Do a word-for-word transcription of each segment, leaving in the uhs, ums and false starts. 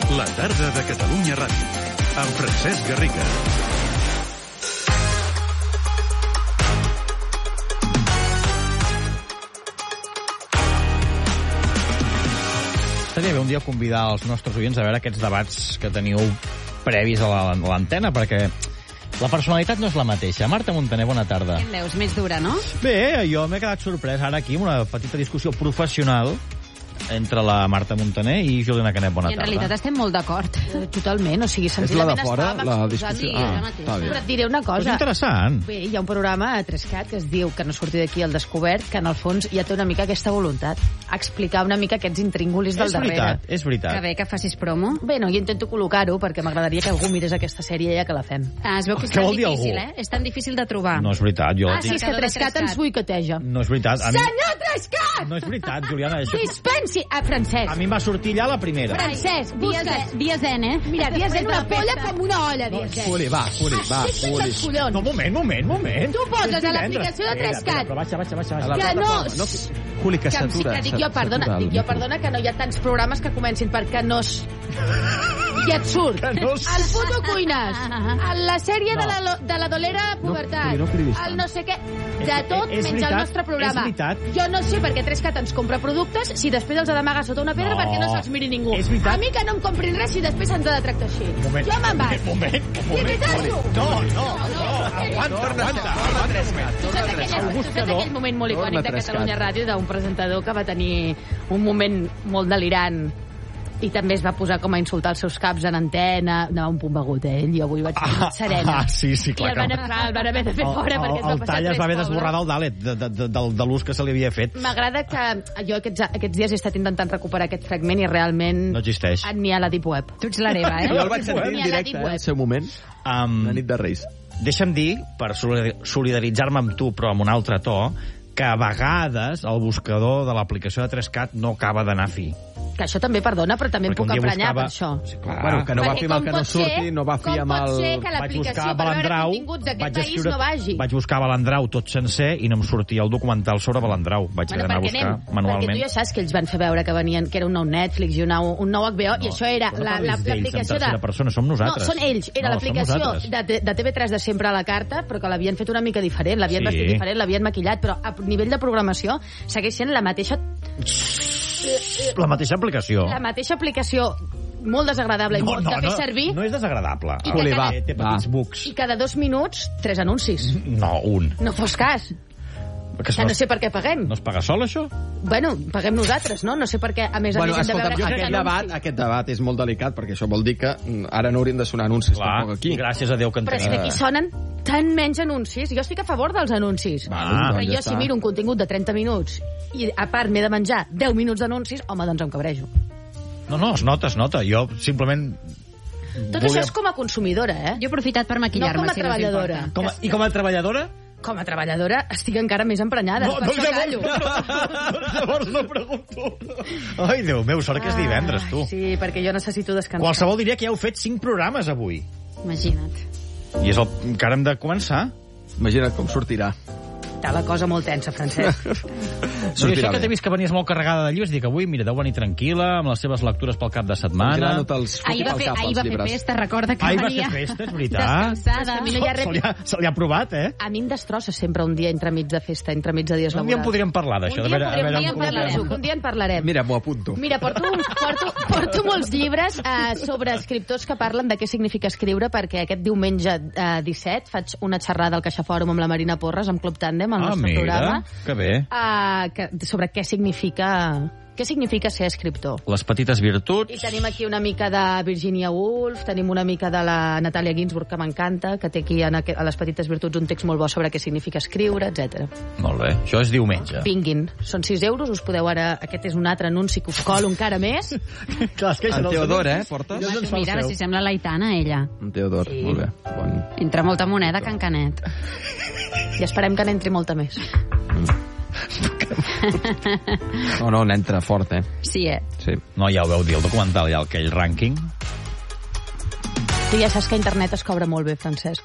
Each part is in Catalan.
La tarda de Catalunya Ràdio, amb Francesc Garriga. Estaria bé un dia convidar els nostres oients a veure aquests debats que teniu previs a l'antena, perquè la personalitat no és la mateixa. Marta Montaner, bona tarda. Què en veus? Més dura, no? Bé, jo m'he quedat sorprès ara aquí amb una petita discussió professional entre la Marta Montaner i Juliana Canet, bona I en tarda. realitat estem molt d'acord. Eh, totalment, o sigui, És la senzillament de fora, estàvem la exposant discussió? i- Ah, està bé. Però et diré una Però és cosa. interessant. Bé, hi ha un programa a Trescat que es diu Que no surti d'aquí al descobert, que en el fons ja té una mica aquesta voluntat, explicar una mica aquests intríngulis del És darrere. veritat, és Que veritat. bé que facis promo. Bé, no, jo intento col·locar-ho perquè m'agradaria que algú mirés aquesta sèrie ja que la fem. Ah, es veu que és Què tan vol dir difícil, algú? eh? És tan difícil de trobar. No és veritat, jo la Ah, sí, tinc. és que Cercador de Trescat Trescat. ens boicoteja. No és veritat. A mi... Senyor Trescat! No és veritat, Juliana. Això... Dispensi! Ah, Francesc. A mi em va sortir allà la primera. Francesc, Dies, busques. dies N, eh? Mira, dies en una polla com una olla, dies Juli, va, Juli, va, Juli. els collons. No, moment, moment, moment. Tu poses És a divendres. l'aplicació de Espera, Trescat. espera, però baixa, baixa, baixa. A la baixa. Que no... plataforma, no, Juli, que Que, em sí s'atura. que dic jo, perdona, s'atura el dic jo, micro. perdona, que no hi ha tants programes que comencin per que no es... I et surt. Que no es- El puto cuines. El, la sèrie No. de, la, lo- de la dolera pubertat. Juli, no cridis tant. El no sé què. És- De tot, és menys veritat, el nostre programa. és veritat. Jo no sé per què Trescat ens compra productes si després els ha d'amagar sota una pedra No. perquè no se'ls miri ningú. És veritat. A mi que no em comprin res si després se'ns ha de tractar així. Moment, Jo me'n vaig. moment, I moment. m'hi No, no, no, aguanta, aguanta. Tu saps aquell, tu saps aquell moment molt icònic de Torna Trescat. Catalunya Ràdio d'un presentador que va tenir un moment molt delirant i també es va posar com a insultar els seus caps en antena. Anava un punt begut, eh? Ell. Jo avui vaig ser serena. Ah, sí, sí, clar I el van, que- el van haver de fer fora perquè es va el passar tall es va haver tres d'esborrar pobles. del Dalet, de, de, de, de, de l'ús que se li havia fet. M'agrada que jo aquests, aquests dies he estat intentant recuperar aquest fragment i realment No existeix. n'hi ha a la Deep Web. Tu ets l'hereva, eh? Jo el vaig sentir Ni en a la directe, Deep eh, Web. al seu moment, Um, la nit de Reis. deixa'm dir, per solidar- solidaritzar-me amb tu, però amb un altre to, que a vegades el buscador de l'aplicació de Trescat no acaba d'anar fi. Que això també, perdona, però també em Perquè un puc dia emprenyar buscava- per això. Sí, clar. Bueno, que no va Perquè fi amb el com que no pot ser- surti, no va fi com amb pot el... ser que Vaig l'aplicació buscar per veure Balandrau, continguts d'aquest vaig país escriure, no vagi? vaig buscar Balandrau tot sencer i no em sortia el documental sobre Balandrau. Vaig haver d'anar a perquè buscar anem, perquè manualment. tu ja saps que ells van fer veure que venien que era un nou Netflix i un nou, un nou H B O, i això era però no la- parlis la- d'ells en l'aplicació de... tercera persona, som nosaltres. No, són ells. Era No, som l'aplicació nosaltres. de, de T V tres de sempre a la carta, però que l'havien fet una mica diferent, l'havien Sí. vestit diferent, l'havien maquillat, però a nivell de programació segueix sent la mateixa La mateixa aplicació. la mateixa aplicació molt desagradable i molt de fer servir, no és desagradable. I que Juli, va, Té, té va. petits bucs. i cada dos minuts tres anuncis. No, un. No fos cas. Que Que no sé per què paguem. No es paga sol, això? Bueno, paguem nosaltres, no? No sé per què, a més a Bueno, més, hem de escolta, veure aquest aquests debat, anuncis. aquest debat és molt delicat, perquè això vol dir que mm, ara no haurien de sonar anuncis tampoc aquí. gràcies a Déu que en Però és que tenim. aquí sonen tan menys anuncis. Jo estic a favor dels anuncis. Va, Ah, Però doncs jo, ja si està. miro un contingut de trenta minuts i a part m'he de menjar deu minuts d'anuncis, home, doncs em cabrejo. No, no, es nota, es nota. Jo simplement... Tot volia- això és com a consumidora, eh? Jo he aprofitat per No maquillar-me, com a si no us treballadora. importa. Com a, I com a treballadora? Com a treballadora estic encara més emprenyada. per doncs això callo. llavors, llavors no pregunto. Ai, Déu meu, sort que és divendres, tu. Ai, sí, perquè jo necessito descansar. Qualsevol diria que ja heu fet cinc programes avui. Imagina't. I és el... encara hem de començar. Imagina't com sortirà. Està la cosa molt tensa, Francesc. Sí, Sortirà això que t'he bé. vist que venies molt carregada de llibres, dic, avui, mira, deu venir tranquil·la, amb les seves lectures pel cap de setmana. Imagina't els Ahir va al fer, cap, ahir els va fer llibres. festa, recorda que Ahir va venia fer festa, és veritat. descansada. A mi no hi ha Se res... li ha, se li ha provat, eh? A mi em destrossa sempre un dia entremig de festa, entremig de dies Un dia en laborals. podríem parlar d'això. Un de dia, veure- a podríem, veure un dia en com ho parlarem, fem. un dia en parlarem. Mira, m'ho apunto. Mira, porto, porto, porto molts llibres eh, sobre escriptors que parlen de què significa escriure, perquè aquest diumenge eh, disset faig una xerrada al Caixa Fòrum amb la Marina Porres, amb Club Tàndem, al Ah, nostre mira, programa, que bé. eh, que, sobre què significa, què significa ser escriptor. Les petites virtuts. I tenim aquí una mica de Virginia Woolf, tenim una mica de la Natàlia Ginsburg, que m'encanta, que té aquí en aqu- a les petites virtuts un text molt bo sobre què significa escriure, etcètera. Molt bé, això és diumenge. Vinguin, són sis euros, us podeu ara... Aquest és un altre anunci que us colo encara més. Clar, és que En Teodor, eh, portes? Ja ens fa el Mira, seu. si sembla l'Aitana, ella. En Teodor, Sí. molt bé. Bon. Entra molta moneda, Can Canet. I esperem que n'entri molta més. No, no, n'entra fort, eh? Sí, eh? Sí. No, ja ho veu dir, el documental, ja aquell rànquing. Tu ja saps que a internet es cobra molt bé, Francesc.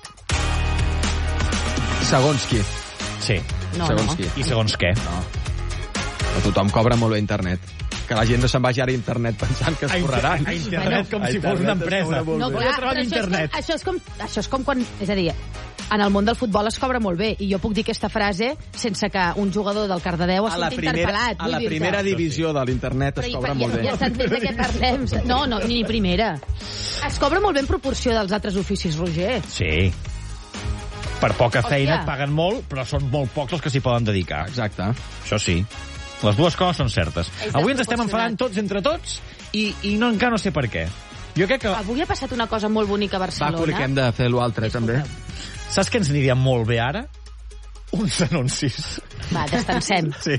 Segons qui. Sí. No, segons no. qui. I segons què. No. Tothom cobra molt bé a internet. que la gent no se'n vagi ara a internet pensant que es forraran. A internet com A si fos una internet es empresa. cobra molt No, bé. Volia clar, trobar però això, és internet. com, això, és com, això és com quan... És a dir, en el món del futbol es cobra molt bé, i jo puc dir aquesta frase sense que un jugador del Cardedeu es A la senti primera, interpel·lat. a vull la dir-te. primera divisió de l'internet es Però cobra ja, molt bé. ja s'entén de què parlem. No, no, ni primera. Es cobra molt bé en proporció dels altres oficis, Roger. Sí. Per poca feina Hòstia. et paguen molt, però són molt pocs els que s'hi poden dedicar. Exacte. Això sí. Les dues coses són certes. És Avui ens estem desproporcionat. enfadant tots entre tots i, i no, encara no sé per què. Jo crec que... Avui ha passat una cosa molt bonica a Va, Barcelona. Curi, que hem de fer l'altre, també. Saps què ens aniria molt bé ara? Uns anuncis. Va, descansem. Sí.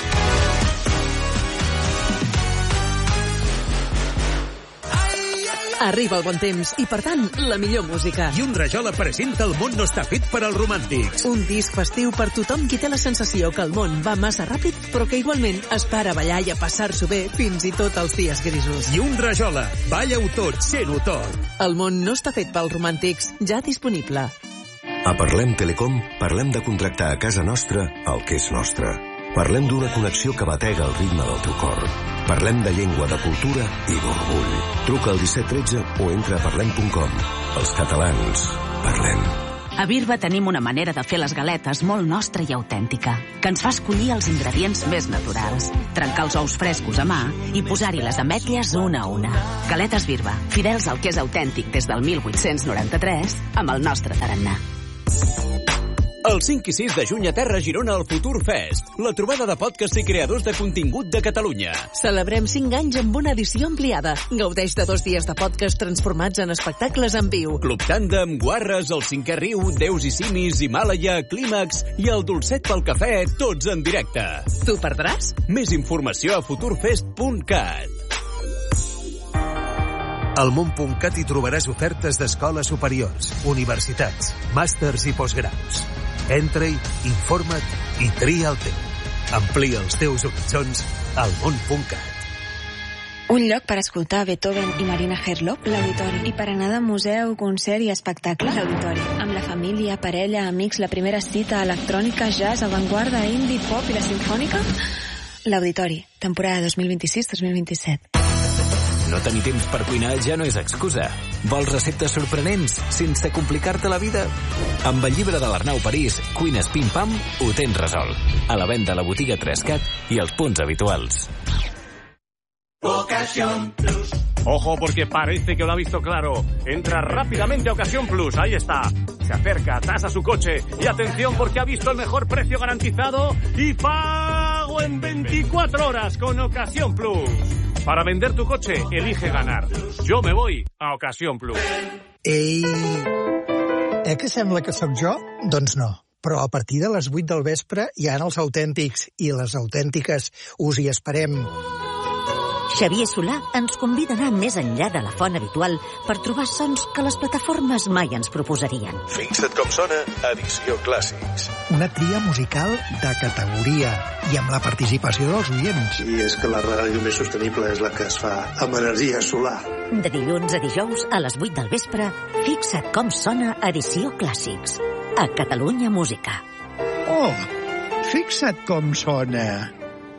Arriba el bon temps i, per tant, la millor música. I un Rajola presenta El món no està fet per als romàntics. Un disc festiu per tothom qui té la sensació que el món va massa ràpid, però que igualment es para a ballar i a passar-s'ho bé fins i tot els dies grisos. I un Rajola. Balla-ho tot, sent-ho tot. El món no està fet pels romàntics, ja disponible. A Parlem Telecom parlem de contractar a casa nostra el que és nostre. Parlem d'una connexió que batega el ritme del teu cor. Parlem de llengua, de cultura i d'orgull. Truca al disset tretze o entra a parlem punt com. Els catalans parlem. A Birba tenim una manera de fer les galetes molt nostra i autèntica, que ens fa escollir els ingredients més naturals, trencar els ous frescos a mà i posar-hi les ametlles una a una. Galetes Birba, fidels al que és autèntic des del mil vuit-cents noranta-tres, amb el nostre tarannà. El cinc i sis de juny a Terra Girona al Futur Fest, la trobada de podcast i creadors de contingut de Catalunya. Celebrem cinc anys amb una edició ampliada. Gaudeix de dos dies de podcast transformats en espectacles en viu. Club Tàndem, Guarres, El Cinquè Riu, Déus i Simis, Himàlaia, Clímax i el Dolcet pel Cafè, tots en directe. Tu perdràs? Més informació a futurfest punt cat. Al món punt cat hi trobaràs ofertes d'escoles superiors, universitats, màsters i postgraus. Entra-hi, informa't i tria el teu. Amplia els teus horitzons al món punt cat. Un lloc per escoltar Beethoven i Marina Herlop, l'Auditori. I per anar de museu, concert i espectacle, l'Auditori. Amb la família, parella, amics, la primera cita, electrònica, jazz, avantguarda, indie, pop i la sinfònica, l'Auditori. Temporada dos mil vint-i-sis dos mil vint-i-set. No tenir temps per cuinar ja no és excusa. Vols receptes sorprenents sense complicar-te la vida? Amb el llibre de l'Arnau París, Cuines Pim Pam, ho tens resolt. A la venda a la botiga tres cat i als punts habituals. Ocasión Plus. Ojo, porque parece que lo ha visto claro. Entra rápidamente a Ocasión Plus, ahí está. Se acerca, tasa su coche. Y atención, porque ha visto el mejor precio garantizado y pago en veinticuatro horas con Ocasión Plus. Para vender tu coche, elige ganar. Yo me voy a Ocasión Plus. Ei, eh que sembla que sóc jo? Doncs no. Però a partir de les vuit del vespre hi ha els autèntics i les autèntiques. Us hi esperem. Xavier Solà ens convida a anar més enllà de la font habitual per trobar sons que les plataformes mai ens proposarien. Fixa't com sona, edició Clàssics. Una tria musical de categoria i amb la participació dels oients. I és que la ràdio més sostenible és la que es fa amb energia solar. De dilluns a dijous a les vuit del vespre, fixa't com sona edició Clàssics. A Catalunya Música. Oh, fixa't com sona.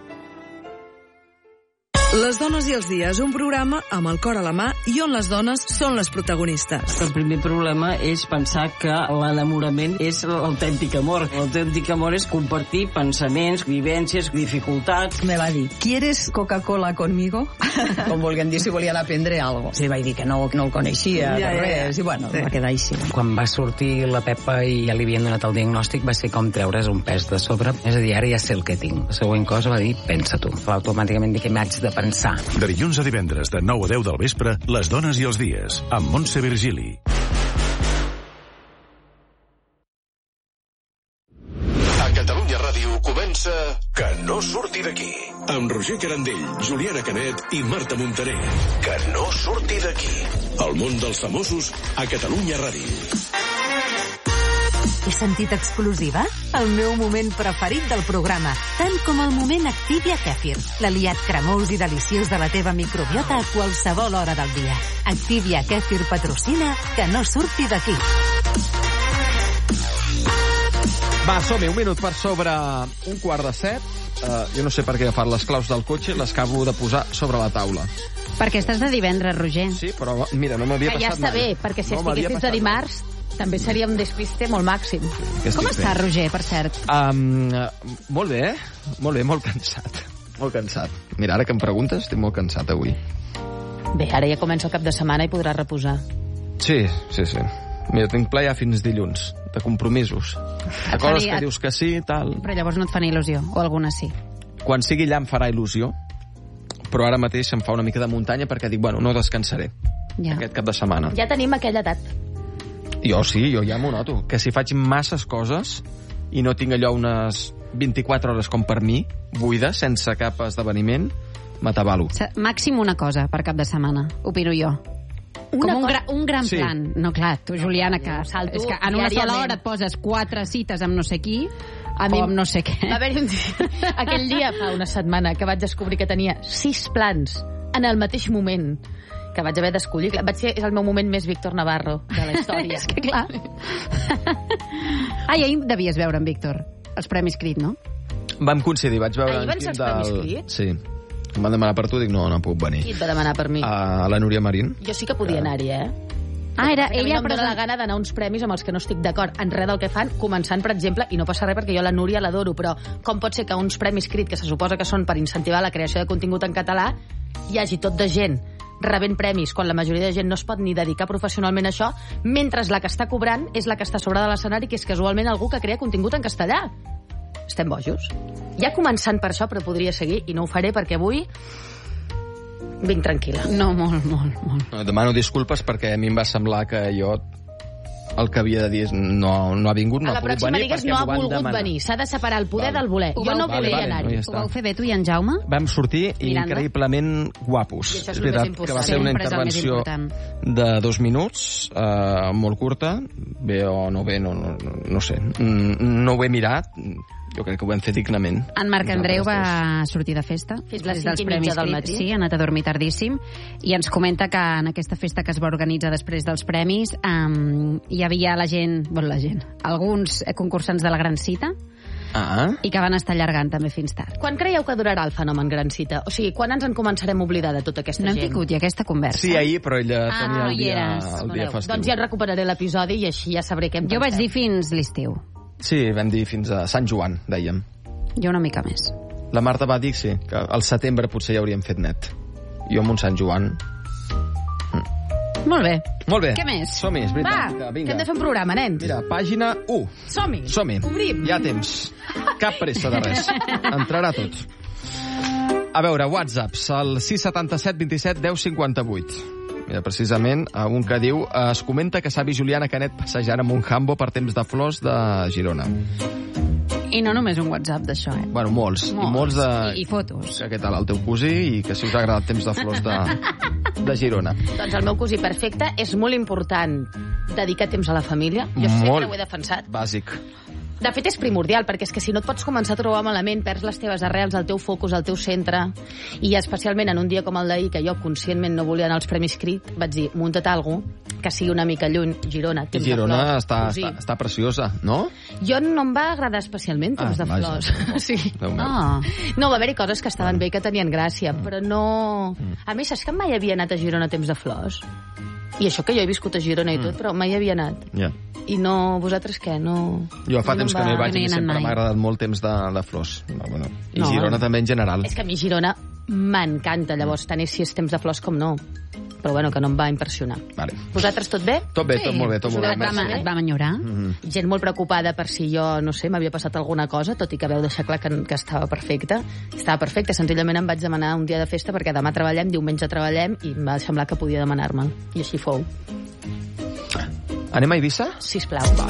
Les dones i els dies, un programa amb el cor a la mà i on les dones són les protagonistes. El primer problema és pensar que l'enamorament és l'autèntic amor. L'autèntic amor és compartir pensaments, vivències, dificultats. Me va dir, ¿quieres Coca-Cola conmigo? Com volguem dir, si volien aprendre algo. Sí, vaig dir que no, no el coneixia, ja, de res, ja, ja. I bueno, sí. Va quedar així. Quan va sortir la Pepa i ja li havien donat el diagnòstic, va ser com treure's un pes de sobre. És a dir, ara ja sé el que tinc. La següent cosa va dir, pensa tu. Automàticament dic que m'haig de pensar. De dilluns a divendres, de nou a deu del vespre, Les dones i els dies, amb Montse Virgili. A Catalunya Ràdio comença Que no surti d'aquí. Amb Roger Carandell, Juliana Canet i Marta Montaner. Que no surti d'aquí. El món dels famosos a Catalunya Ràdio. He sentit explosiva? El meu moment preferit del programa, tant com el moment Activia Kefir, l'aliat cremós i deliciós de la teva microbiota a qualsevol hora del dia. Activia Kefir patrocina Que no surti d'aquí. Va, som-hi, un minut per sobre un quart de set. uh, jo no sé per què he agafat les claus del cotxe i les acabo de posar sobre la taula. Perquè estàs de divendres, Roger. Sí, però mira, no m'havia Que ja passat està mai. bé, perquè si No m'havia estiguessis de passat dimarts també seria un despiste molt màxim. Que Com estic està, bé. Roger, per cert? Um, uh, molt bé, eh? Molt bé, molt cansat. Molt cansat. Mira, ara que em preguntes, estic molt cansat avui. Bé, ara ja comença el cap de setmana i podràs reposar. Sí, sí, sí. Mira, tinc ple ja fins dilluns, de compromisos. De Et coses faria- que dius que sí i tal. Però llavors no et fan il·lusió, o alguna sí. Quan sigui allà em farà il·lusió, però ara mateix em fa una mica de muntanya perquè dic, bueno, no descansaré Ja. aquest cap de setmana. Ja tenim aquella edat. Jo sí, jo ja m'ho noto, que si faig masses coses i no tinc allò unes vint-i-quatre hores com per mi, buides, sense cap esdeveniment, m'atabalo. Sa- Màxim una cosa per cap de setmana, opino jo. Una Com un, cosa- gra un gran Sí. plan. No, clar, tu, Juliana, que, salto és que en una sola diàriament. hora et poses quatre cites amb no sé qui, A o mi- amb no sé què. Va haver un dia, aquell dia, fa una setmana, que vaig descobrir que tenia sis plans en el mateix moment que vaig haver d'escollir. Clar, Vaig ser, és el meu moment més Víctor Navarro de la història. És que clar. Ai, ahir devies veure en Víctor els Premis Crit, no? Vam coincidir, vaig veure Ahir en van Quim ser els Premis del... Crit? Sí. Em van demanar per tu, dic, no, no puc venir. Qui et va demanar per mi? A la Núria Marín. Jo sí que podia anar-hi, eh? Ah, era Perquè a mi ella no em dóna la present- gana d'anar a uns premis amb els que no estic d'acord en res del que fan, començant, per exemple, i no passa res perquè jo la Núria l'adoro, però com pot ser que uns premis Crit, que se suposa que són per incentivar la creació de contingut en català, hi hagi tot de gent rebent premis quan la majoria de gent no es pot ni dedicar professionalment a això, mentre la que està cobrant és la que està a sobre de l'escenari, que és casualment algú que crea contingut en castellà. Estem bojos. Ja començant per això, però podria seguir, i no ho faré perquè avui vinc tranquil·la. No, molt, molt, molt. No, demano disculpes perquè a mi em va semblar que jo el que havia de dir és no, no ha vingut, no A la ha pogut pròxima venir digues perquè no ha m'ho van volgut demanar. venir. S'ha de separar el poder del voler. Ho Jo vau- no Vale, volia vale, anar-hi. no, ja Ho està. vau fer bé tu i en Jaume? Vam sortir Miranda. increïblement guapos. I això és És el més veritat important. que va ser una Sempre és el més intervenció important. de dos minuts, eh, molt curta, bé o no bé, no, no, no sé. Mm, No ho he mirat, jo crec que ho vam fer dignament. En Marc Andreu Nosaltres va sortir de festa Fins les després dels cinc i mitja Premis del Crit. matí. Sí, ha anat a dormir tardíssim i ens comenta que en aquesta festa que es va organitzar després dels premis um, hi havia la gent, bueno, la gent, alguns concursants de la Gran Cita Ah, i que van estar allargant també fins tard. Quan creieu que durarà el fenomen Gran Cita? O sigui, quan ens en començarem a oblidar de tota aquesta No hem gent? tingut ja aquesta conversa. sí, ahir, però ella Ah, tenia no el hi dia, eres. el dia Veureu, festiu. doncs ja recuperaré l'episodi i així ja sabré què em Jo vaig penseu. dir fins l'estiu. Sí, vam dir fins a Sant Joan, dèiem. Jo una mica més. La Marta va dir, sí, que al setembre potser ja hauríem fet net. Jo amb un Sant Joan... Molt bé. Molt bé. Què més? Som-hi, és veritat. Va, Vinga, que vinga. hem de fer un programa, nens. Mira, pàgina u. Som-hi. Som-hi. Obrim. Hi ha temps. Cap pressa de res. Entrarà tot. A veure, whatsapps, el sis setanta set vint set deu cinquanta vuit. Mira, precisament, a un que diu eh, es comenta que s'ha vist Juliana Canet passejant amb un Hambo per temps de flors de Girona. I no només un WhatsApp d'això, eh? Bueno, molts. Molts. I molts de... I, i fotos. Que què tal el teu cosí i que si us ha agradat temps de flors de, de Girona. Doncs el meu cosí perfecte és molt important dedicar temps a la família. Jo Molt. sempre ho he defensat. Bàsic. De fet, és primordial, perquè és que si no et pots començar a trobar malament, perds les teves arrels, el teu focus, el teu centre, i especialment en un dia com el d'ahir, que jo conscientment no volia anar als Premis Crit, vaig dir, munta't alguna que sigui una mica lluny, Girona, I temps Girona de flors. està, cosí. està, està preciosa, no? Jo no em va agradar especialment temps Ah, de vaja. flors. Sí. Déu meu. Ah. No, va haver-hi coses que estaven bé i que tenien gràcia, però no... A més, saps que mai havia anat a Girona a temps de flors? I això que jo he viscut a Girona i tot, però mai havia anat. Ja. I no... Vosaltres què? No... Jo fa no temps em que no hi va- vaig no hi i he anat sempre mai. m'ha agradat molt temps de, de flors. No, bueno. I No. Girona també en general. És que a mi Girona m'encanta, llavors tant és si és temps de flors com no. Però bueno, que no em va impressionar. Vale. Vosaltres tot bé? Tot bé, tot molt bé, tot Us molt ho bé. vaig Et va, passar et va enyorar? Mhm. Gent molt preocupada per si jo, no sé, m'havia passat alguna cosa, tot i que veu deixar clar que, que estava perfecte. Estava perfecte, senzillament em vaig demanar un dia de festa perquè demà treballem, diumenge treballem, i em va semblar que podia demanar-me'l. I així fou. Anem a Eivissa? Sisplau. Va.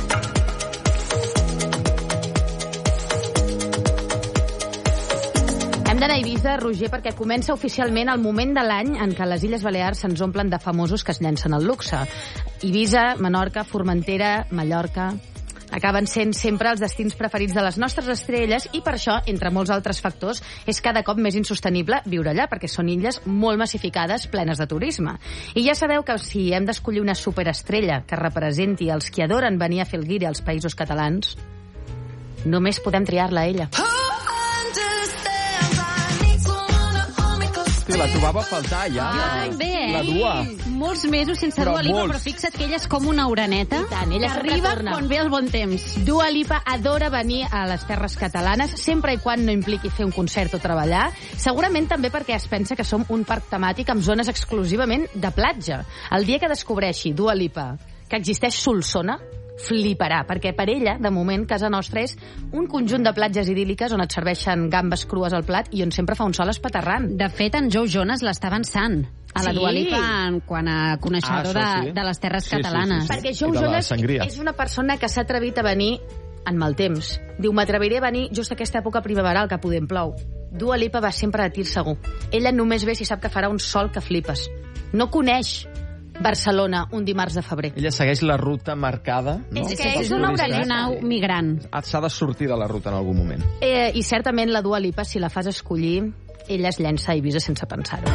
Hem d'anar a Eivissa, Roger, perquè comença oficialment el moment de l'any en què les Illes Balears se'ns omplen de famosos que es llencen al luxe. Eivissa, Menorca, Formentera, Mallorca... acaben sent sempre els destins preferits de les nostres estrelles i per això, entre molts altres factors, és cada cop més insostenible viure allà, perquè són illes molt massificades, plenes de turisme. I ja sabeu que si hem d'escollir una superestrella que representi els qui adoren venir a fer el guiri als països catalans, només podem triar-la a ella. Hosti, la trobava a faltar ja. Ai, bé, La Dua. Molts mesos sense Però Dua Lipa, molts. però fixa't que ella és com una oreneta tant, ella que sempre arriba torna. quan ve el bon temps. Dua Lipa adora venir a les terres catalanes, sempre i quan no impliqui fer un concert o treballar. Segurament també perquè es pensa que som un parc temàtic amb zones exclusivament de platja. El dia que descobreixi Dua Lipa que existeix Solsona, fliparà, perquè per ella, de moment, casa nostra és un conjunt de platges idíl·liques on et serveixen gambes crues al plat i on sempre fa un sol espaterrant. De fet, en Joe Jonas l'està avançant a la Sí. Dua Lipa en quant a coneixedor Ah, això sí. de, de les terres Sí, sí, catalanes. sí, sí. Perquè I Joe de la Jonas sangria. és una persona que s'ha atrevit a venir en mal temps. Diu, m'atreviré a venir just a aquesta època primaveral que podem plou. Dua Lipa va sempre de tir segur. Ella només ve si sap que farà un sol que flipes. No coneix Barcelona un dimarts de febrer. Ella segueix la ruta marcada, no? És que Pels és una turistes. oreneta. Una migrant. S'ha de sortir de la ruta en algun moment. Eh, I certament la Dua Lipa, si la fas escollir, ella es llença a Eivissa sense pensar-ho.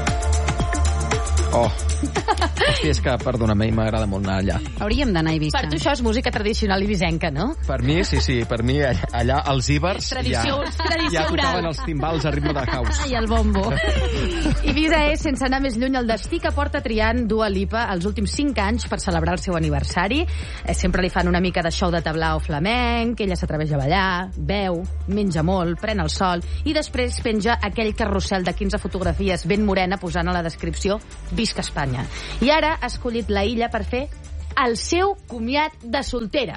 Oh. Hosti, és que, perdona, a mi m'agrada molt anar allà. Hauríem d'anar a Eivissa. Per tu això és música tradicional ibisenca, no? Per mi, sí, sí, per mi allà, allà als Ibers Tradició- ja, tradició ja tocaven oral. els timbals a ritme de caos. I el bombo. Ibiza és, sense anar més lluny, el destí que porta triant Dua Lipa els últims cinc anys per celebrar el seu aniversari. Eh, sempre li fan una mica de show de tablao flamenc, ella s'atreveix a ballar, beu, menja molt, pren el sol i després penja aquell carrusel de quinze fotografies ben morena posant a la descripció Visca Espanya. I ara ha escollit la illa per fer el seu comiat de soltera.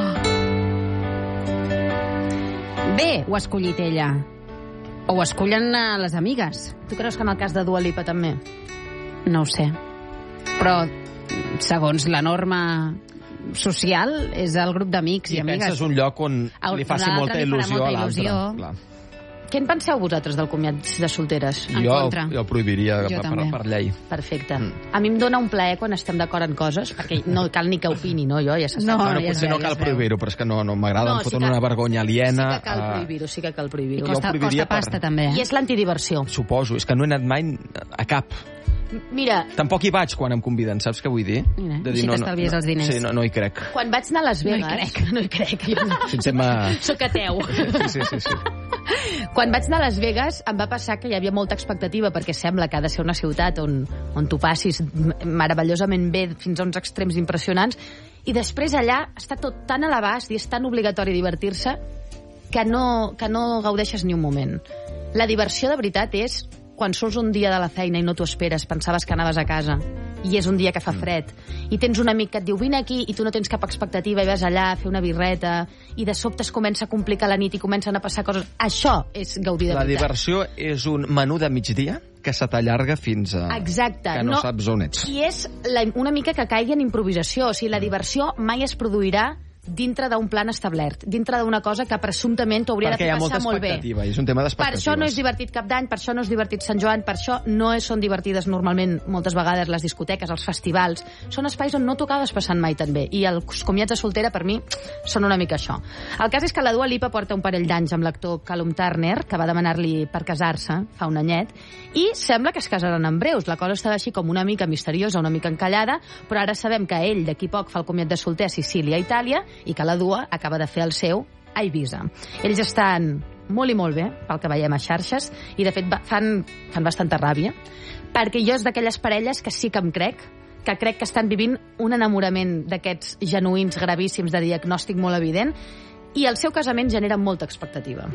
Bé, ho ha escollit ella. O ho escollen a les amigues. Tu creus que en el cas de Dua Lipa també? No ho sé. Però, segons la norma social, és el grup d'amics i, I amigues. penses un lloc on A li faci l'altre molta li farà il·lusió molta a l'altre. il·lusió. Clar. Què en penseu vosaltres del comiat de solteres? En Jo, contra. jo prohibiria Jo per, també. per, per llei. Perfecte. Mm. A mi em dóna un plaer quan estem d'acord en coses, perquè no cal ni que opini, no? Jo ja se sap. No, bueno, ja potser es no veu, ja cal es veu. prohibir-ho, però és que no, no m'agrada, No, em sí foten que- una vergonya aliena. Sí que cal eh, prohibir-ho, sí que cal I prohibir-ho. costa, prohibiria costa pasta, per- també. I és l'antidiversió. Suposo, és que no he anat mai a cap. Mira, Tampoc hi vaig quan em conviden, saps què vull dir? Mira, així t'estalvies els diners. Sí, no, no hi crec. quan vaig anar a Las No hi Vegas... crec. No hi crec. Jo no. Si em sembla... Soc ateu. Sí, sí, sí, sí. Quan vaig anar a Las Vegas em va passar que hi havia molta expectativa perquè sembla que ha de ser una ciutat on, on tu passis meravellosament bé fins a uns extrems impressionants i després allà està tot tan a l'abast i és tan obligatori divertir-se que no, que no gaudeixes ni un moment. La diversió de veritat és quan surts un dia de la feina i no t'ho esperes, pensaves que anaves a casa i és un dia que fa fred i tens un amic que et diu vine aquí i tu no tens cap expectativa i vas allà a fer una birreta i de sobte es comença a complicar la nit i comencen a passar coses. Això és gaudir de La veritat. diversió és un menú de migdia que se t'allarga fins a... Exacte. Que no, saps on ets. I és la, una mica que caigui en improvisació. O sigui, la diversió mai es produirà dintre d'un plan establert, dintre d'una cosa que presumptament t'hauria de Perquè hi fer ha molta passar molt bé. expectativa, i és un tema Per d'expectatives. això no és divertit Cap d'Any, per això no és divertit Sant Joan, per això no és, són divertides normalment moltes vegades les discoteques, els festivals. Són espais on no t'ho acabes passant mai tan bé. I els comiats de soltera, per mi, són una mica això. El cas és que la Dua Lipa porta un parell d'anys amb l'actor Callum Turner, que va demanar-li per casar-se fa un anyet, i sembla que es casaran en breus. La cosa estava així com una mica misteriosa, una mica encallada, però ara sabem que ell d'aquí poc fa el comiat de solter a Sicília, Itàlia, i que la Dua acaba de fer el seu a Eivissa. Ells estan molt i molt bé, pel que veiem a xarxes, i de fet va- fan, fan bastanta ràbia, perquè jo és d'aquelles parelles que sí que em crec, que crec que estan vivint un enamorament d'aquests genuïns gravíssims de diagnòstic molt evident, i el seu casament genera molta expectativa.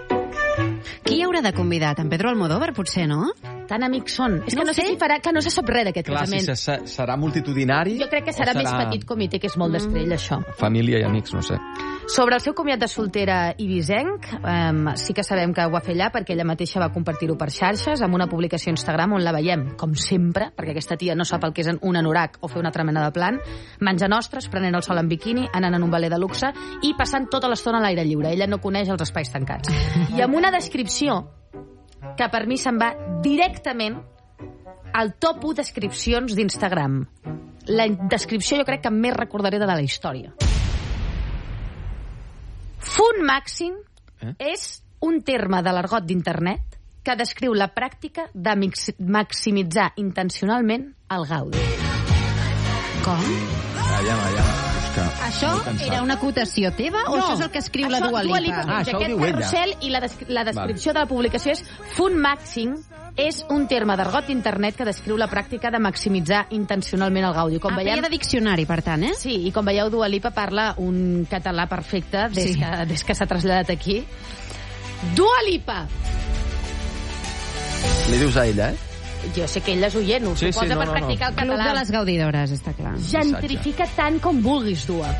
Qui hi haurà de convidat? En Pedro Almodóvar, potser, no? Tan amics són. És No que no sé sé. si farà, que no se sap res d'aquest Clar, si casament. se, se, serà multitudinari... Jo crec que serà, o més petit comitè, que és molt d'estrella, això. Família i amics, no sé. Sobre el seu comiat de soltera ibisenc, um, sí que sabem que ho va fer allà perquè ella mateixa va compartir-ho per xarxes amb una publicació a Instagram on la veiem, com sempre, perquè aquesta tia no sap el que és un anorac o fer una altra mena de plan, menjant ostres, prenent el sol en biquini, anant en un ballet de luxe i passant tota l'estona a l'aire lliure. Ella no coneix els espais tancats. I amb una descripció que per mi se'n va directament al top u descripcions d'Instagram. La descripció jo crec que més recordaré de la història. Fun màxim eh? és un terme de l'argot d'internet que descriu la pràctica de mix- maximitzar intencionalment el gaudi. Com? Allà, allà. que... Això era una acotació teva o No, això és el que escriu la això, Dua Lipa? Dua Lipa Ah, això ho aquest diu ella. carrusel i la, des la descripció de la publicació és fun maxing, és un terme d'argot d'internet que descriu la pràctica de maximitzar intencionalment el gaudi. Com Ah, veiem, feia de diccionari, per tant, eh? Sí, i com veieu, Dua Lipa parla un català perfecte des Sí. que, des que s'ha traslladat aquí. Dua Lipa! Li dius a ella, eh? Jo sé que ell és oient, ho Sí, sí, suposa no, per no, no. practicar el Club català. de les gaudidores, està clar. Gentrifica tant com vulguis, Dua.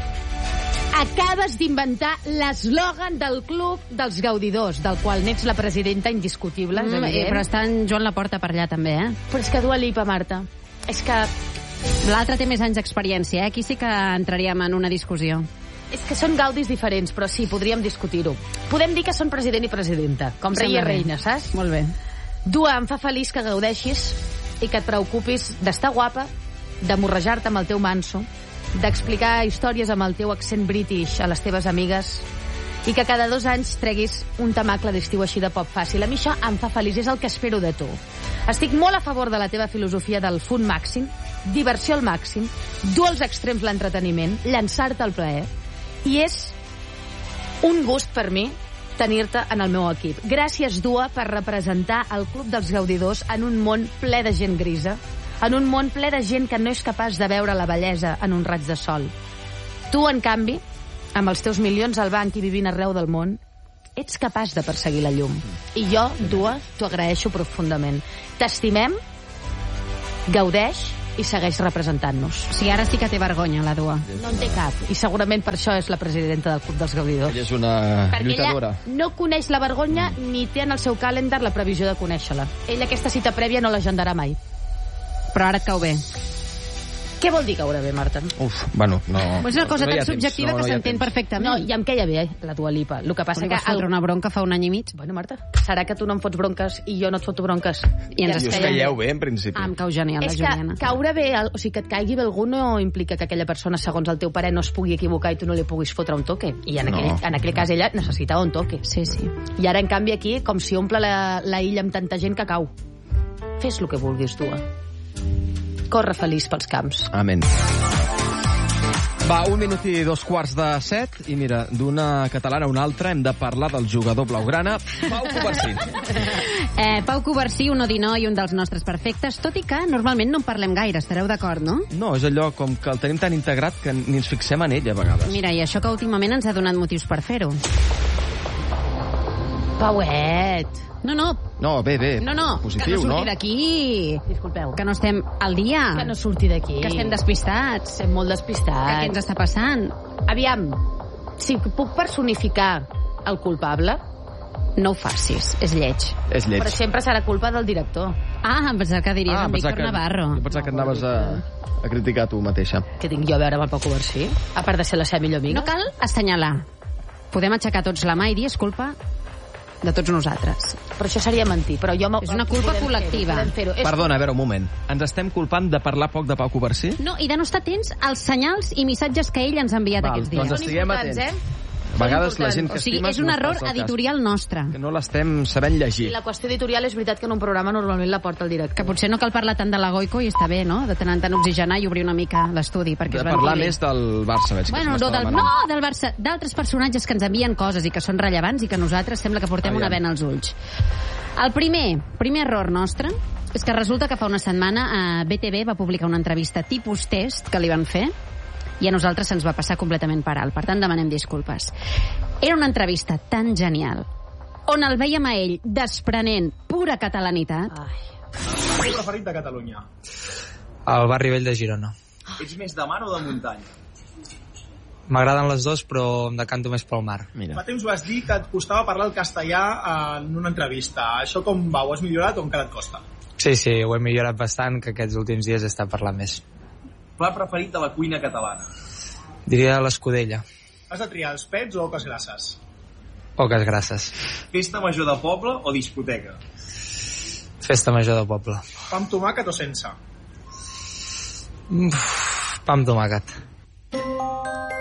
Acabes d'inventar l'eslògan del Club dels Gaudidors, del qual n'ets la presidenta indiscutible, és Mm, evident. eh, però està en Joan Laporta per allà, també, eh? Però és que Dua Lipa, Marta, és que... L'altre té més anys d'experiència, eh? Aquí sí que entraríem en una discussió. És que són gaudis diferents, però sí, podríem discutir-ho. Podem dir que són president i presidenta, com rei i Sembla bé. reina, saps? Molt bé. Dua, em fa feliç que gaudeixis i que et preocupis d'estar guapa, de morrejar-te amb el teu manso, d'explicar històries amb el teu accent british a les teves amigues i que cada dos anys treguis un temacle d'estiu així de pop fàcil. A mi això em fa feliç, és el que espero de tu. Estic molt a favor de la teva filosofia del fun màxim, diversió al màxim, dur als extrems l'entreteniment, llançar-te al plaer, i és un gust per mi tenir-te en el meu equip. Gràcies, Dua, per representar el Club dels Gaudidors en un món ple de gent grisa, en un món ple de gent que no és capaç de veure la bellesa en un raig de sol. Tu, en canvi, amb els teus milions al banc i vivint arreu del món, ets capaç de perseguir la llum. I jo, Dua, t'ho agraeixo profundament. T'estimem, gaudeix i segueix representant-nos. O sigui, ara sí que té vergonya, la Dua. No en té cap, i segurament per això és la presidenta del Club dels Gaudidors. Ella és una Perquè lluitadora. ella no coneix la vergonya ni té en el seu calendar la previsió de conèixer-la. Ella aquesta cita prèvia no l'agendarà mai. Però ara et cau bé. Què vol dir caure bé, Marta? Uf, bueno, no... És una cosa no hi tan ha temps, subjectiva no, no que hi ha s'entén temps. perfectament. No, i em queia bé, la Dua Lipa. El que passa Li que... vas fotre una bronca fa un any i mig. Bueno, Marta, serà que tu no em fots bronques i jo no et foto bronques? I ens I us caieu bé, en principi. Ah, em cau genial, la És Juliana. que caure bé, o sigui, que et caigui bé algú no implica que aquella persona, segons el teu parer, no es pugui equivocar i tu no li puguis fotre un toque. I en aquell, No. en aquell cas ella necessitava un toque. Sí, sí. I ara, en canvi, aquí, com si omple la, la illa amb tanta gent que cau. Fes el que vulguis, Dua. Corre feliç pels camps. Amén. Va, un minut i dos quarts de set, i mira, d'una catalana a una altra hem de parlar del jugador blaugrana, Pau Covarsí. Eh, Pau Covarsí, un odinó i un dels nostres perfectes, tot i que normalment no en parlem gaire, estareu d'acord, no? No, és allò com que el tenim tan integrat que ni ens fixem en ell, a vegades. Mira, i això que últimament ens ha donat motius per fer-ho. Pauet! No, no, No, bé, bé. no, no, Positiu, que no surti no? d'aquí. Disculpeu. Que no estem al dia. Que no surti d'aquí. Que estem despistats. Estem molt despistats. Que què ens està passant? Aviam, si puc personificar el culpable, No ho facis, és lleig. És lleig. però sempre serà culpa del director. Ah, em pensava que diries Ah, en pensava Víctor que- Navarro. Jo pensava que anaves a, a criticar tu mateixa. Què tinc jo a veure amb el Pau Covarsí? A part de ser la seva millor amiga. No cal assenyalar. Podem aixecar tots la mà i dir és culpa de tots nosaltres. Però això seria mentir. Però jo És una culpa podem col·lectiva. Fer-ho, podem fer-ho. És- Perdona, a veure, un moment. Ens estem culpant de parlar poc de Pau Covarsí? No, i de no estar atents als senyals i missatges que ell ens ha enviat Val, aquests dies. doncs estiguem importants, atents. eh? A vegades la importants. gent que O sigui, estimes és un no error es fa el cas. editorial nostre. Que no l'estem sabent I llegir. la qüestió editorial és veritat que en un programa normalment la porta el director. Que potser no cal parlar tant de la Goico i està bé, no? De tant en tant oxigenar i obrir una mica l'estudi perquè De es parlar ventili. més del Barça, veig que Bueno, se no, m'està del, demanant. no, del Barça, d'altres personatges que ens envien coses i que són rellevants i que nosaltres sembla que portem Aviam. una vena als ulls. El primer, primer error nostre és que resulta que fa una setmana a B T V va publicar una entrevista tipus test que li van fer i a nosaltres se'ns va passar completament per alt. Per tant, demanem disculpes. Era una entrevista tan genial on el veiem a ell desprenent pura catalanitat. El teu preferit de Catalunya? Al barri vell de Girona. Ets més de mar o de muntanya? M'agraden les dues, però em decanto més pel mar. Fa temps vas dir que et costava parlar el castellà en una entrevista. Això com va? Ho has millorat o encara et costa? Sí, sí, ho he millorat bastant, que aquests últims dies he estat parlant més. Plat preferit de la cuina catalana? Diria l'escudella. Has de triar els pets o oques grasses? Poques grasses. Festa major de poble o discoteca? Festa major del poble. Pa amb tomàquet o sense? Uf, pa amb tomàquet.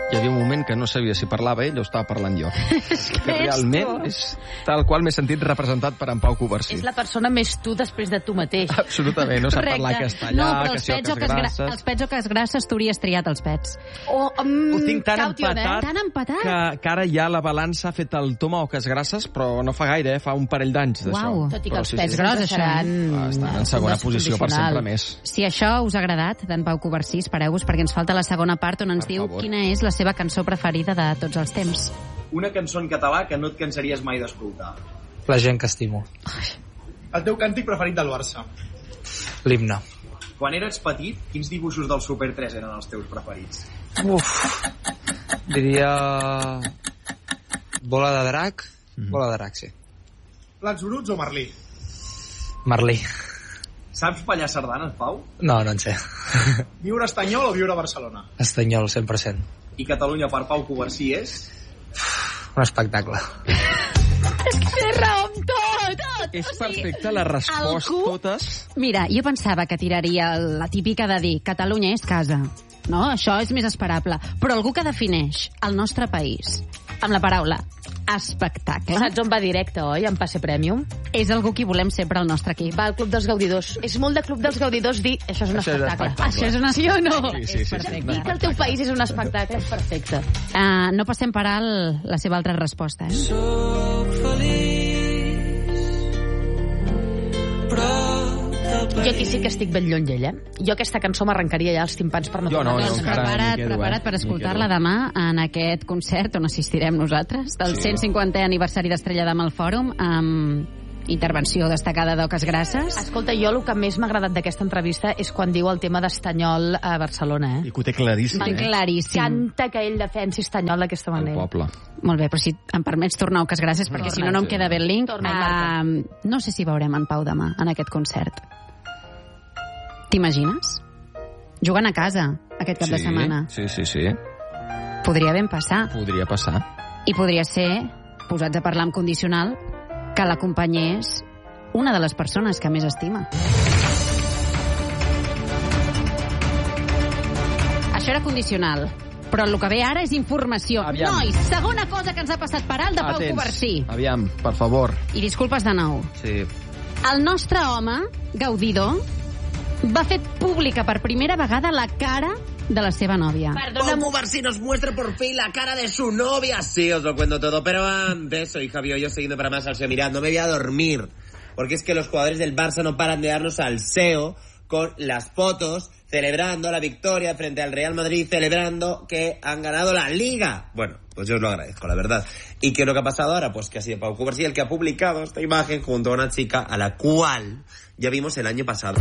hi havia un moment que no sabia si parlava ell o estava parlant jo. És que realment és tal qual m'he sentit representat per en Pau Covarsí. És la persona més tu després de tu mateix. Absolutament, no sap parlar castellà, no, però que els si pets, o o que que es es grasses... els pets o que es grasses, tu hauries triat els pets. Oh, um, Ho tinc tan caution, empatat, eh? Tan empatat? que, que ara ja la balança ha fet el toma o que es grasses, però no fa gaire, eh? Fa un parell d'anys d'això. Uau. Tot i que Però els pets grossos seran... Ah, estan en segona posició per sempre més. Si això us ha agradat, d'en Pau Covarsí, espereu-vos, perquè ens falta la segona part on ens Per diu favor. quina és la seva cançó preferida de tots els temps. Una cançó en català que no et cansaries mai d'escoltar. La gent que estimo. El teu càntic preferit del Barça. L'himne. Quan eres petit, quins dibuixos del Super tres eren els teus preferits? Uf. Diria... Bola de drac. Bola de drac, sí. Plats bruts o Merlí? Merlí. Saps ballar sardanes, Pau? No, no en sé. Viure a Estanyol o viure a Barcelona? Estanyol, cent per cent. I Catalunya per Pau Covarsí és? Un espectacle. És que té raó amb tot, tot. És perfecte, la resposta, totes... Mira, jo pensava que tiraria la típica de dir Catalunya és casa. No, això és més esperable. Però algú que defineix el nostre país amb la paraula espectacle... Saps on va directe, oi? En passe premium. És algú que volem sempre al nostre equip. Va al Club dels Gaudidors. És molt de Club dels Gaudidors dir això és un Això és espectacle. espectacle. Això és una... Sí o no? Sí, sí, sí, sí. perfecte. Dir que el teu país és un espectacle és perfecte. Uh, no passem per alt la seva altra resposta, eh? Jo aquí sí que estic ben lluny d'ell, eh? Jo aquesta cançó m'arrencaria ja els timpans per no Jo no, tornar a jo Doncs encara prepara't, m'hi quedo, prepara't eh? per M'hi escoltar-la quedo. demà en aquest concert on assistirem nosaltres, del Sí. cent cinquantè aniversari d'Estrella d'Am al Fòrum, amb intervenció destacada d'Oques Grasses. Escolta, jo el que més m'ha agradat d'aquesta entrevista és quan diu el tema d'Estanyol a Barcelona, eh? I que ho té claríssim, Va eh? claríssim. Canta que ell defensi Estanyol d'aquesta El manera. poble. Molt bé, però si em permets tornar a Oques Grasses, perquè si no, no em queda bé el link. Torna, Marta. Uh, no sé si veurem en Pau demà, en aquest concert. T'imagines? Jugant a casa, aquest cap sí, de setmana. Sí, sí, sí. Podria ben passar. Podria passar. I podria ser, posats a parlar amb condicional, que l'acompanyés una de les persones que més estima. Això era condicional, però el que ve ara és informació. Aviam. Nois, segona cosa que ens ha passat per alt de Pau Atents. Covarsí. Aviam, per favor. I disculpes de nou. Sí. El nostre home, Gaudidor, va fer pública per primera vegada la cara de la seva nòvia. Pau Covarsí nos muestra por fin la cara de su novia. Sí, os lo cuento todo, pero antes soy Javi Hoyos siguiendo para más Salseo. Mirad, no me voy a dormir, porque es que los jugadores del Barça no paran de darnos salseo con las fotos celebrando la victoria frente al Real Madrid, celebrando que han ganado la Liga. Bueno, pues yo os lo agradezco, la verdad. ¿Y qué es lo que ha pasado ahora? Pues que ha sido Pau Covarsí el que ha publicado esta imagen junto a una chica a la cual ya vimos el año pasado.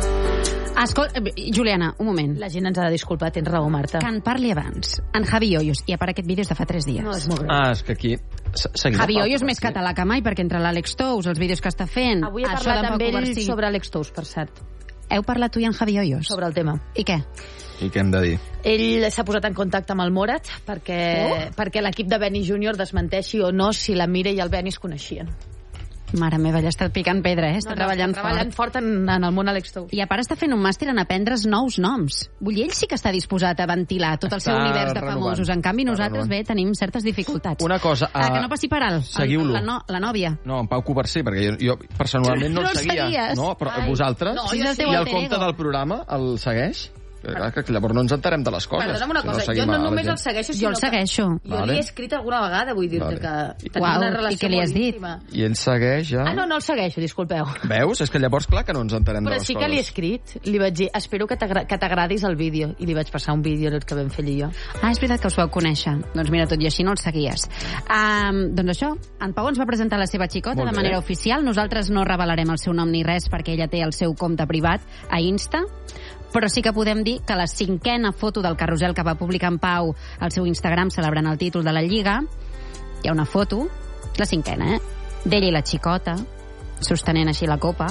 Escolta, Juliana, un moment. La gent ens ha de disculpar, tens raó, Marta. Que en parli abans. En Javi Hoyos, i a part aquest vídeo és de fa tres dies. No, és molt greu. Ah, és que aquí... se- seguirà Javi Pau Hoyos Covarsí. més català que mai, perquè entre l'Àlex Tous, els vídeos que està fent... Avui he això parlat d'en Pau amb ell Covarsí. sobre Alex Tous, per cert. Heu parlat tu i en Javi Hoyos? Sobre el tema. I què? I què hem de dir? Ell s'ha posat en contacte amb el Morat perquè, Oh. perquè l'equip de Benny júnior desmenteixi o no si la Mire i el Benny es coneixien. Mare meva, ja està picant pedra, eh? Està No, no, treballant, està treballant fort. fort en, en el món Alex Tous. I a part està fent un màster en aprendre's nous noms. Vull dir, ell sí que està disposat a ventilar tot el seu Està univers de renovant. famosos. En canvi, Està nosaltres, renovant. bé, tenim certes dificultats. Una cosa... Ah, uh, que no passi per alt. seguiu-lo. La, no, la nòvia. No, en Pau Covarsí, perquè jo, jo personalment no, No el el seguia. seguies? No, però Ai. vosaltres? No, jo sí. I el compte del programa el segueix? Que, clar, que llavors no ens enterem de les coses. Perdona'm una si cosa, seguim jo no a la només gent. el segueixo, Jo sinó el segueixo. que jo Vale. li he escrit alguna vegada, vull dir-te Vale. que tenim Uau, una i relació què li has molt dit? íntima. I ell segueix ja... Ah, no, no el segueixo, disculpeu. Veus? És que llavors, clar, que no ens enterem Però de les sí que coses. li he escrit, li vaig dir, espero que t'agra- que t'agradis el vídeo, i li vaig passar un vídeo el que vam fer ell i jo. Ah, és veritat que us vau conèixer. Doncs mira, tot i així no el seguies. Um, doncs això, en Pau ens va presentar la seva xicota Molt de bé. manera oficial. Nosaltres no revelarem el seu nom ni res perquè ella té el seu compte privat a Insta, però sí que podem dir que la cinquena foto del carrusel que va publicar en Pau al seu Instagram celebrant el títol de la Lliga, hi ha una foto, la cinquena, eh? D'ella i la xicota, sostenent així la copa.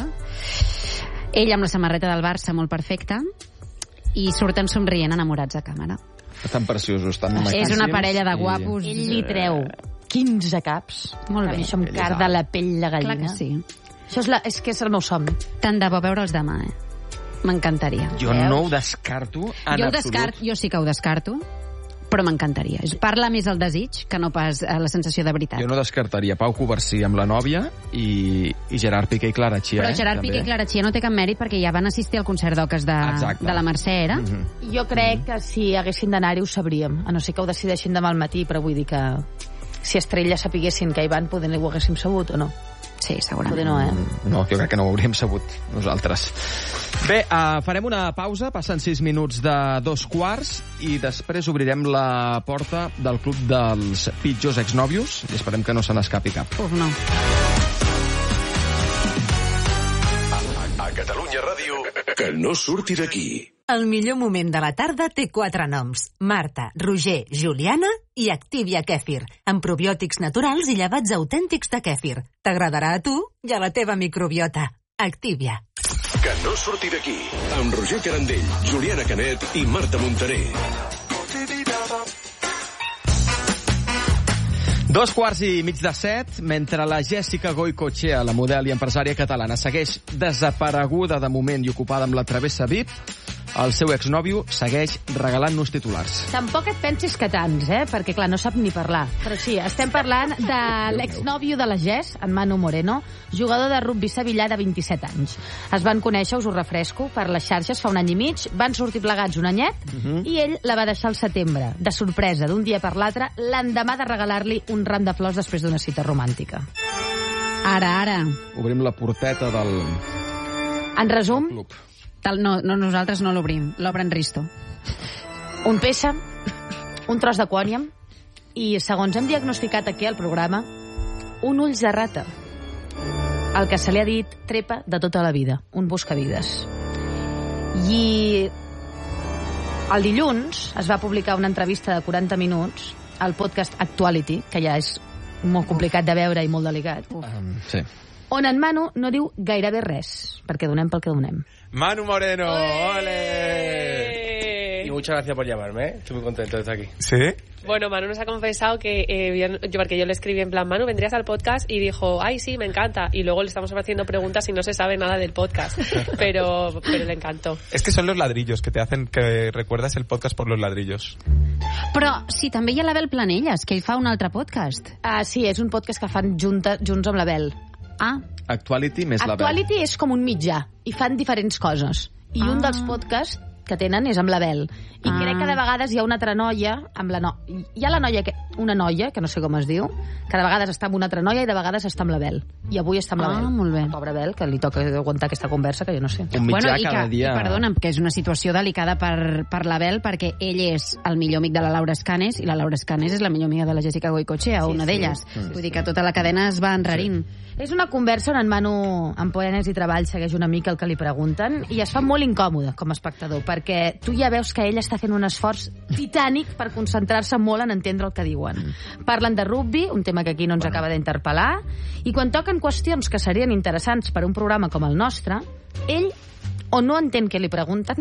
Ell amb la samarreta del Barça molt perfecta i surten somrient enamorats a càmera. Estan preciosos, estan És maquíssims. una parella de i- guapos. Ell li treu quinze caps. Molt A bé. mi això em Ell és carda alt. la pell de gallina. Clar que sí. Això és, la, és que és el meu somni. Tant de bo veure'ls demà, eh? M'encantaria. Jo no ho descarto en Jo ho absolut. descart, jo sí que ho descarto, però m'encantaria. Parla més el desig que no pas la sensació de veritat. Jo no descartaria Pau Covarsí amb la nòvia i, i Gerard Piqué i Clara Chia. Però Gerard eh, Piqué i Clara Chia no té cap mèrit perquè ja van assistir al concert d'oques de, de la Mercè, era? Mm-hmm. Jo crec que si haguessin d'anar-hi ho sabríem, a no ser que ho decideixin demà al matí, però vull dir que si Estrella sapiguessin que hi van, poder ho haguéssim sabut o no? Sí, segurament. Poder no, eh? No, jo crec que no ho hauríem sabut nosaltres. Bé, uh, farem una pausa, passen sis minuts de dos quarts i després obrirem la porta del club dels pitjors exnòvios i esperem que no se n'escapi cap. Uf, no. A, a Catalunya Ràdio, que no surti d'aquí. El millor moment de la tarda té quatre noms. Marta, Roger, Juliana i Activia Kèfir, amb probiòtics naturals i llevats autèntics de kèfir. T'agradarà a tu i a la teva microbiota. Activia. Que no surti d'aquí, amb Roger Carandell, Juliana Canet i Marta Montaner. Dos quarts i mig de set, mentre la Jessica Goicoechea, la model i empresària catalana, segueix desapareguda de moment i ocupada amb la travessa V I P, el seu exnòvio segueix regalant-nos titulars. Tampoc et pensis que tants, eh? Perquè, clar, no sap ni parlar. Però sí, estem parlant de l'exnòvio de la Jess, en Manu Moreno, jugador de rugby sevillà de vint-i-set anys. Es van conèixer, us ho refresco, per les xarxes fa un any i mig, van sortir plegats un anyet, uh-huh. i ell la va deixar al setembre, de sorpresa, d'un dia per l'altre, l'endemà de regalar-li un ram de flors després d'una cita romàntica. Ara, ara. Obrim la porteta del... En resum... del club. Tal, no, no, nosaltres no l'obrim, l'obren Risto. Un peixe, un tros de quòniam i, segons hem diagnosticat aquí al programa, un ulls de rata. El que se li ha dit trepa de tota la vida, un buscavides. I el dilluns es va publicar una entrevista de quaranta minuts al podcast Actuality, que ja és molt complicat de veure i molt delicat, um, sí. on en Manu no diu gairebé res, perquè donem pel que donem. Manu Moreno, ¡ole! Y muchas gracias por llamarme, ¿eh? Estoy muy contento de estar aquí. ¿Sí? Bueno, Manu nos ha confesado que, eh, yo, yo, porque yo le escribí en plan, Manu, ¿vendrías al podcast? Y dijo, ay, sí, me encanta. Y luego le estamos haciendo preguntas y no se sabe nada del podcast. Pero, pero le encantó. Es que son los ladrillos que te hacen que recuerdas el podcast por los ladrillos. Però sí, també hi ha l'Abel Planelles, que ell fa un altre podcast. Ah, sí, és un podcast que fan junta, junts amb l'Abel. Ah. Actuality més l'Abel. Actuality és com un mitjà, i fan diferents coses. I ah. un dels podcasts que tenen és amb l'Abel. I ah. crec que de vegades hi ha una altra noia amb la no... Hi ha la noia, que... una noia, que no sé com es diu, que de vegades està amb una altra noia i de vegades està amb l'Abel. I avui està amb l'Abel. Ah, molt bé. La pobra Abel, que li toca aguantar aquesta conversa, que jo no sé. Un mitjà bueno, cada que, dia... I perdona'm, que és una situació delicada per, per l'Abel, perquè ell és el millor amic de la Laura Escanes i la Laura Escanes és la millor amiga de la Jessica Goicoechea, sí, una sí. d'elles. Sí, Vull dir que tota la cadena es va enrarint. Sí. És una conversa on en Manu, en Poenes i Treball, segueix una mica el que li pregunten i es fa molt incòmode com a espectador, perquè tu ja veus que ell està fent un esforç titànic per concentrar-se molt en entendre el que diuen. Mm. Parlen de rugby, un tema que aquí no ens bueno. acaba d'interpel·lar, i quan toquen qüestions que serien interessants per a un programa com el nostre, ell o no entén què li pregunten,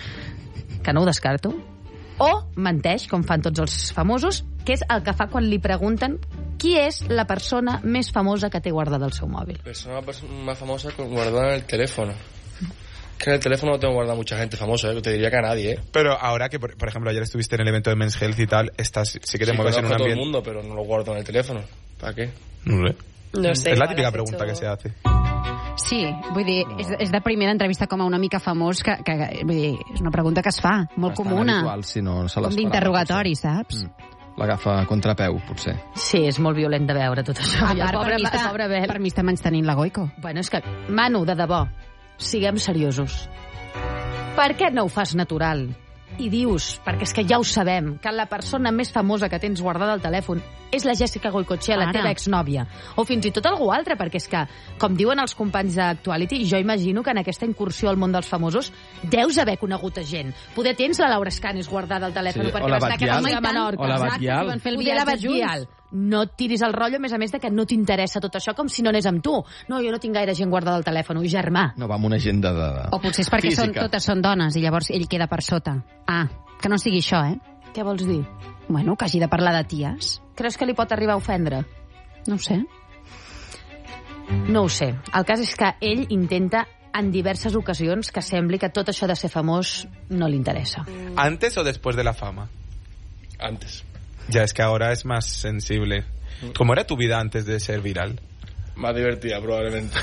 que no ho descarto, o menteix, com fan tots els famosos, que és el que fa quan li pregunten qui és la persona més famosa que té guardada al seu mòbil. Persona más famosa guardada en el teléfono. Que en el teléfono no tengo guardado mucha gente famosa, ¿eh? Te diría que a nadie, ¿eh? Pero ahora que, por, por ejemplo, ayer estuviste en el evento de Men's Health y tal, estás, sí que te sí, mueves en un ambiente... todo el mundo, pero no lo guardo en el teléfono. ¿Para qué? No sé. No sé, es la típica pregunta hecho... que se hace. Sí, vull dir, és, és de primera entrevista com a una mica famós, que, que vull dir, és una pregunta que es fa, molt Bastant comuna. habitual, si no, no se com d'interrogatori, saps? Mm. L'agafa a contrapeu, potser. Sí, és molt violent de veure tot això. A part, per, mi està, per mi està menys tenint la Goico. Bueno, és que, Manu, de debò, siguem seriosos. Per què no ho fas natural? I dius, perquè és que ja ho sabem, que la persona més famosa que tens guardada al telèfon és la Jessica Goicoechea, la teva exnòvia. O fins i tot algú altre, perquè és que, com diuen els companys d'Actuality, jo imagino que en aquesta incursió al món dels famosos deus haver conegut a gent. Poder tens la Laura Escanes guardada al telèfon, sí, perquè va estar aquest home a Menorca. O la Batguial. Poder la Batguial. No et tiris el rotllo, a més a més, de que no t'interessa tot això, com si no anés amb tu. No, jo no tinc gaire gent guardada al telèfon, ui, germà. No va amb una agenda de, de... O potser és perquè són, totes són dones i llavors ell queda per sota. Ah, que no sigui això, eh? Què vols dir? Bueno, que hagi de parlar de ties. Creus que li pot arribar a ofendre? No ho sé. No ho sé. El cas és que ell intenta en diverses ocasions que sembli que tot això de ser famós no li interessa. ¿Antes o después de la fama? antes. Ya, es que ahora es más sensible. ¿Cómo era tu vida antes de ser viral? Más divertida, probablemente.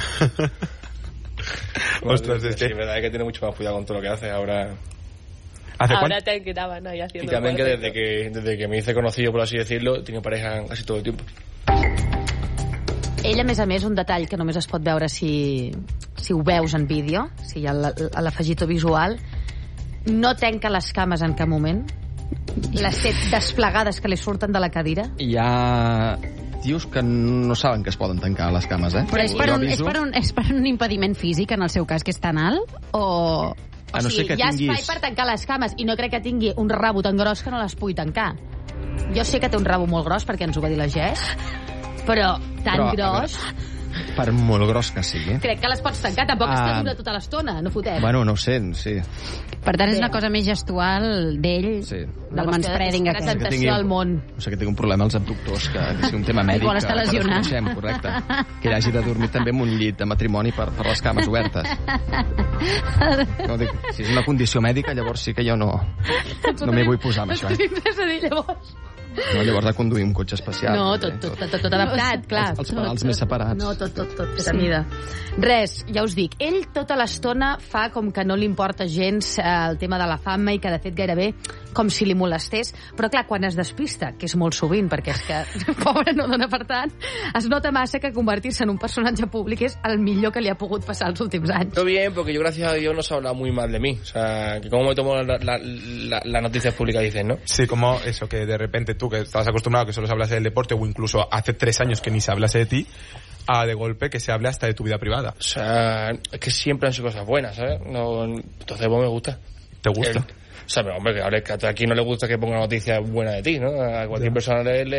Ostras, es sí, que... es verdad que tiene mucho más cuidado con todo lo que hace ahora. ¿Hace Ahora cuánto? te quedaban ahí haciendo Y también que fuerte. desde que desde que me hice conocido, por así decirlo, tengo pareja casi todo el tiempo. Ell, a més a més, un detall que només es pot veure si, si ho veus en vídeo, si hi ha l'afegitó visual, no tanca les cames en cap moment, les set desplegades que li surten de la cadira. Hi ha tios que no saben que es poden tancar les cames, eh? Però és per, Jo un, és, aviso- per un, és per un impediment físic, en el seu cas, que és tan alt? O... A no o ser sigui, que hi ha tinguis... espai per tancar les cames i no crec que tingui un rabo tan gros que no les pugui tancar. Jo sé que té un rabo molt gros, perquè ens ho va dir la Jess, però tan Però, a gros... Per molt gros que sigui. Crec que les pots tancar, tampoc Ah. està dura tota l'estona, no fotem. Bueno, no ho sé, sí. Per tant, és Bé. una cosa més gestual d'ell, Sí. del manspreading aquest. Presentació al món. No sé que tingui un problema als abductors, que, que sigui un tema mèdic. Igual està que- que lesionat. desconeixem, correcte. Que ell hagi de dormir també en un llit de matrimoni per, per les cames obertes. No, dic, si és una condició mèdica, llavors sí que jo no, no m'hi vull posar amb això. Eh? Res a dir, llavors. No, llavors de conduir un cotxe especial. No, també, tot, tot, tot, tot adaptat, clar. Els, els pedals més separats. No, tot, tot, tot, fet a mida. Res, ja us dic, ell tota l'estona fa com que no li importa gens eh, el tema de la fama i que, de fet, gairebé com si li molestés, però clar, quan es despista, que és molt sovint, perquè és que, pobre, no dona per tant, es nota massa que convertir-se en un personatge públic és el millor que li ha pogut passar els últims anys. Todo bien, porque yo, gracias a Dios, no se habla muy mal de mí. O sea, que como me tomo la- la- la- las noticias públicas, dicen, ¿no? Sí, como eso, que de repente tú, que estabas acostumbrado a que solo se hablase del deporte, o incluso hace tres años que ni se hablase de ti, a de golpe que se hable hasta de tu vida privada. O sea, es que siempre han sido cosas buenas, ¿sabes? No, entonces, pues me gusta. ¿Te gusta? El- o sea, pero hombre, que, hable- que a aquí no le gusta que ponga noticias buenas de ti, ¿no? A cualquier persona le, le